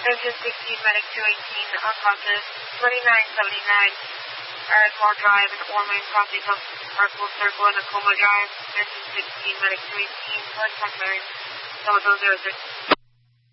Engine 16, Medic 218, unconscious, 2979, Ardmore Drive and Ormain Property Club, Arkle Circle and Acoma Drive, Engine 16, Medic 218, contact bearing, 0006.